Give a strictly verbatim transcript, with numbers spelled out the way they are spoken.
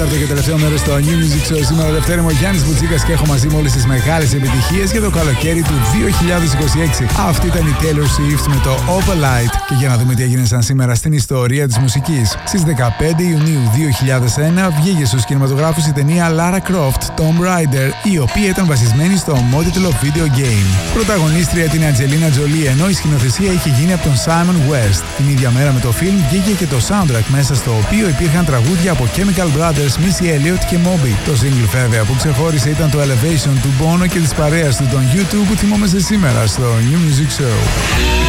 τέταρτο και τελευταίο μέρος στο New Music Show. Σήμερα Δευτέρα είμαι ο Γιάννης Μπουτσίκας και έχω μαζί μου όλες τις μεγάλες επιτυχίες για το καλοκαίρι του δύο χιλιάδες είκοσι έξι. Αυτή ήταν η Taylor Swift με το Opalite. Και για να δούμε τι έγινε σαν σήμερα στην ιστορία της μουσικής. Στις δεκαπέντε Ιουνίου δύο χιλιάδες ένα βγήκε στους κινηματογράφους η ταινία Lara Croft Tomb Raider, η οποία ήταν βασισμένη στο ομότιτλο video game. Πρωταγωνίστρια την Angelina Jolie, ενώ η σκηνοθεσία είχε γίνει από τον Simon West. Την ίδια μέρα με το φιλμ βγήκε και το soundtrack, μέσα στο οποίο υπήρχαν τραγούδια από Chemical Brothers, Missy Elliott και Moby. Το single βέβαια που ξεχώρισε ήταν το Elevation του Bono και της παρέας του των YouTube που θυμόμαστε σήμερα στο New Music Show.